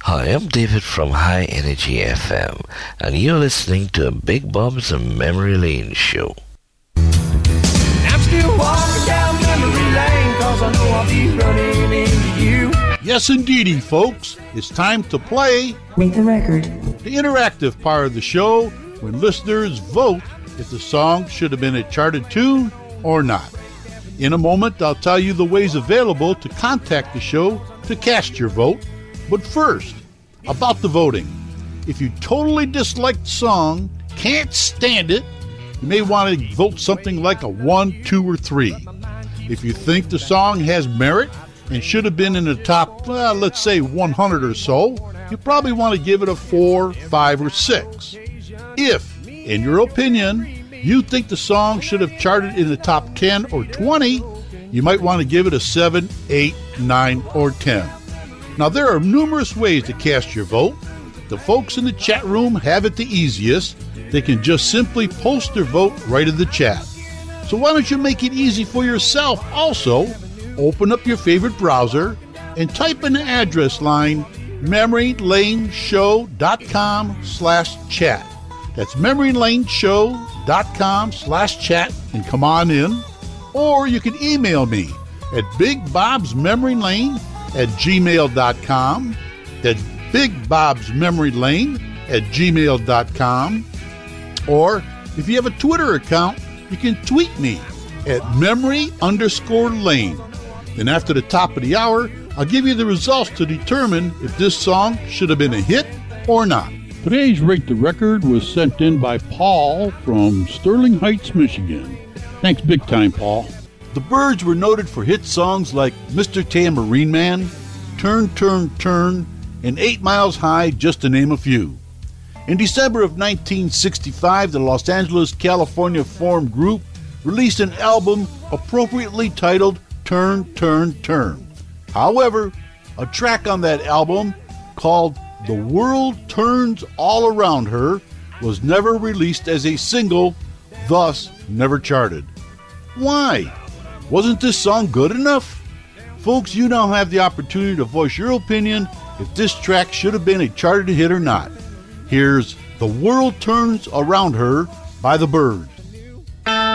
Hi, I'm David from High Energy FM, and you're listening to Big Bob's Memory Lane Show. I'm still walking down memory lane, 'cause I know I'll be running into you. Yes, indeedy, folks. It's time to play Rate the Record, the interactive part of the show when listeners vote if the song should have been a charted tune or not. In a moment, I'll tell you the ways available to contact the show to cast your vote. But first, about the voting. If you totally dislike the song, can't stand it, you may want to vote something like a 1, 2, or 3. If you think the song has merit and should have been in the top, let's say 100 or so, you probably want to give it a 4, 5, or 6. If, in your opinion, you think the song should have charted in the top 10 or 20, you might want to give it a 7, 8, 9, or 10. Now, there are numerous ways to cast your vote. The folks in the chat room have it the easiest. They can just simply post their vote right in the chat. So why don't you make it easy for yourself also? Open up your favorite browser and type in the address line memorylaneshow.com/chat. That's memorylaneshow.com/chat and come on in. Or you can email me at bigbobsmemorylane@gmail.com. That's bigbobsmemorylane@gmail.com. Or if you have a Twitter account, you can tweet me at memory_lane. Then after the top of the hour, I'll give you the results to determine if this song should have been a hit or not. Today's Rate the Record was sent in by Paul from Sterling Heights, Michigan. Thanks big time, Paul. The Byrds were noted for hit songs like Mr. Tambourine Man, Turn, Turn, Turn, and 8 Miles High, just to name a few. In December of 1965, the Los Angeles, California formed group released an album appropriately titled Turn, Turn, Turn. However, a track on that album called The World Turns All Around Her was never released as a single, thus never charted. Why? Wasn't this song good enough? Folks, you now have the opportunity to voice your opinion if this track should have been a charted hit or not. Here's The World Turns Around Her by the Byrds.